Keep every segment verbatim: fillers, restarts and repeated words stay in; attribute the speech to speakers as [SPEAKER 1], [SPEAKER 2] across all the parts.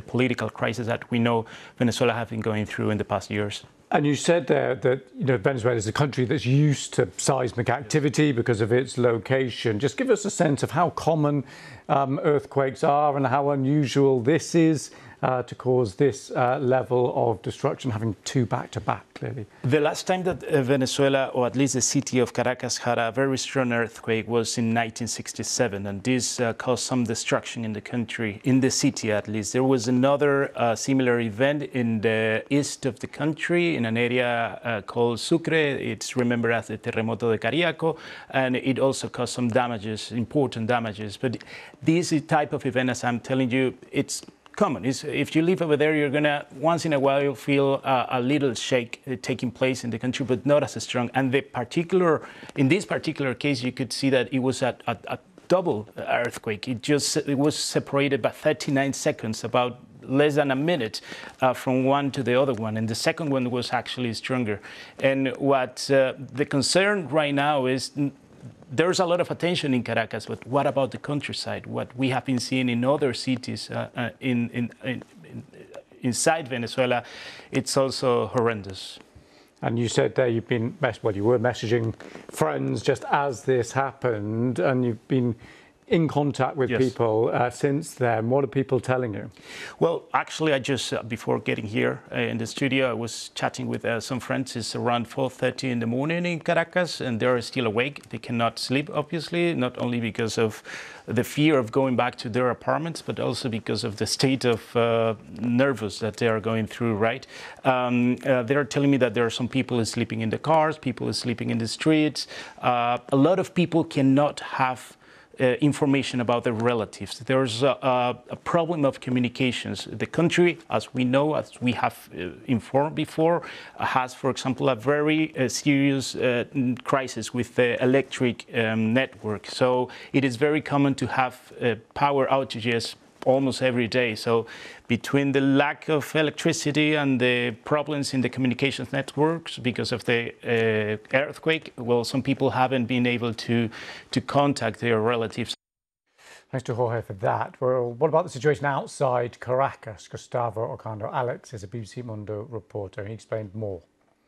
[SPEAKER 1] political crisis that we know Venezuela have been going through in the past years.
[SPEAKER 2] And you said there that you know Venezuela is a country that's used to seismic activity because of its location. Just give us a sense of how common um, earthquakes are and how unusual this is uh, to cause this uh, level of destruction, having two back-to-back, clearly.
[SPEAKER 1] The last time that uh, Venezuela, or at least the city of Caracas, had a very strong earthquake was in nineteen sixty-seven, and this uh, caused some destruction in the country, in the city at least. There was another uh, similar event in the east of the country, in an area uh, called Sucre. It's remembered as the Terremoto de Cariaco, and it also caused some damages, important damages. But this type of event, as I'm telling you, it's common. It's, if you live over there, you're gonna once in a while feel uh, a little shake uh, taking place in the country, but not as strong. And the particular, in this particular case, you could see that it was a, a, a double earthquake. It just it was separated by thirty-nine seconds, about less than a minute uh, from one to the other one, and the second one was actually stronger. And what uh, the concern right now is, there's a lot of attention in Caracas, but what about the countryside? What we have been seeing in other cities uh, uh, in, in, in, in, inside Venezuela, it's also horrendous.
[SPEAKER 2] And you said there you've been, well, you were messaging friends just as this happened, and you've been in contact with yes. people uh, since then. What are people telling you?
[SPEAKER 1] Well, actually, I just, uh, before getting here uh, in the studio, I was chatting with uh, some friends. It's around four thirty in the morning in Caracas, and they're still awake. They cannot sleep, obviously, not only because of the fear of going back to their apartments, but also because of the state of uh, nervous that they are going through, right? Um, uh, they're telling me that there are some people sleeping in the cars, people sleeping in the streets. Uh, a lot of people cannot have Uh, information about their relatives. There's a, a, a problem of communications. The country, as we know, as we have uh, informed before, uh, has, for example, a very uh, serious uh, crisis with the electric um, network. So it is very common to have uh, power outages almost every day. So between the lack of electricity and the problems in the communications networks because of the uh, earthquake, well, some people haven't been able to, to contact their relatives.
[SPEAKER 2] Thanks to Jorge for that. Well, what about the situation outside Caracas? Gustavo Ocando Alex is a B B C Mundo reporter. He explained more.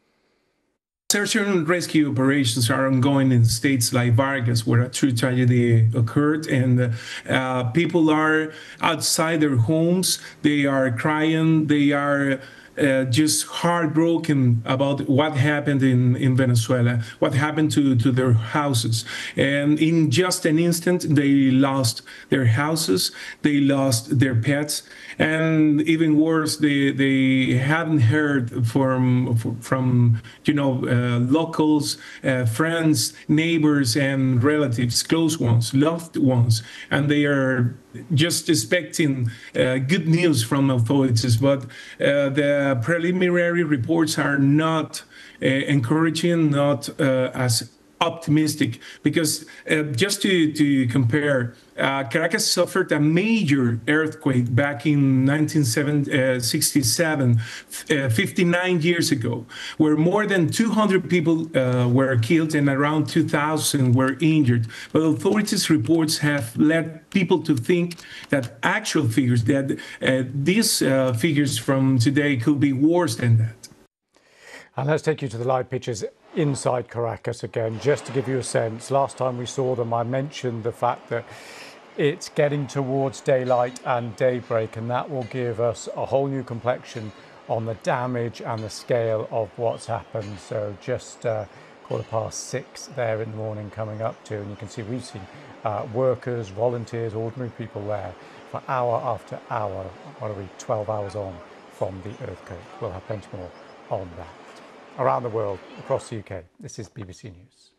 [SPEAKER 3] Search and rescue operations are ongoing in states like Vargas, where a true tragedy occurred, and uh, people are outside their homes. They are crying. They are uh, just heartbroken about what happened in, in Venezuela, what happened to, to their houses. And in just an instant, they lost their houses, they lost their pets, and even worse, they, they haven't heard from, from you know, uh, locals, uh, friends, neighbors, and relatives, close ones, loved ones, and they are just expecting uh, good news from authorities, but uh, the preliminary reports are not uh, encouraging, not uh, as optimistic, because uh, just to, to compare, uh, Caracas suffered a major earthquake back in nineteen sixty-seven, uh, fifty-nine years ago, where more than two hundred people uh, were killed and around two thousand were injured. But authorities' reports have led people to think that actual figures, that uh, these uh, figures from today could be worse than that.
[SPEAKER 2] And let's take you to the live pictures inside Caracas again, just to give you a sense. Last time we saw them, I mentioned the fact that it's getting towards daylight and daybreak, and that will give us a whole new complexion on the damage and the scale of what's happened. So just uh, quarter past six there in the morning coming up to, and you can see we've seen uh, workers, volunteers, ordinary people there for hour after hour. What are we, twelve hours on from the earthquake? We'll have plenty more on that. Around the world, across the U K, this is B B C News.